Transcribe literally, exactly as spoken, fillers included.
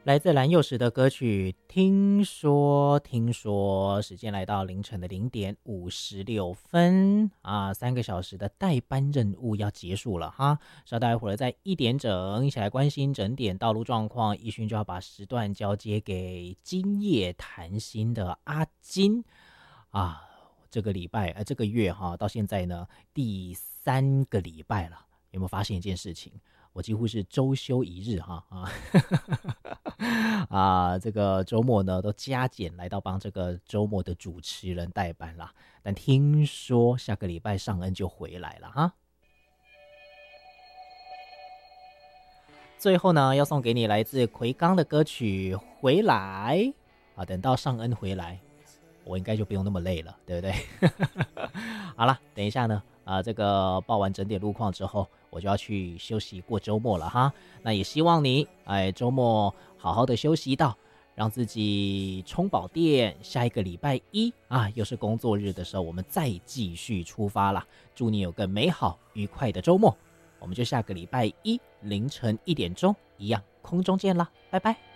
来自蓝又时的歌曲听说听说，时间来到凌晨的零点五十六分啊，三个小时的代班任务要结束了哈，稍待会儿在一点整一起来关心整点道路状况，一勋就要把时段交接给今夜谈心的阿金啊，这个礼拜呃这个月哈到现在呢第三个礼拜了，有没有发现一件事情？我几乎是周休一日哈啊啊，这个周末呢都加减来到帮这个周末的主持人代班啦。但听说下个礼拜尚恩就回来了哈。最后呢，要送给你来自奎刚的歌曲《回来》啊。等到尚恩回来，我应该就不用那么累了，对不对？好了，等一下呢，啊，这个报完整点路况之后，我就要去休息过周末了哈。那也希望你，哎，周末好好的休息到，让自己充饱电。下一个礼拜一啊，又是工作日的时候，我们再继续出发啦。祝你有个美好愉快的周末，我们就下个礼拜一凌晨一点钟一样空中见啦，拜拜。